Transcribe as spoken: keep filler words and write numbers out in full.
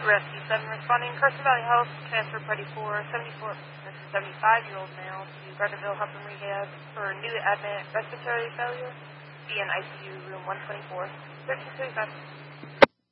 Rescue seven responding. Carson Valley Health, transfer party four, seventy-four, this is seventy-five-year-old male to Gardnerville Health and Rehab for new admit respiratory failure. Be in I C U room one twenty-four. thirteen thirty-five.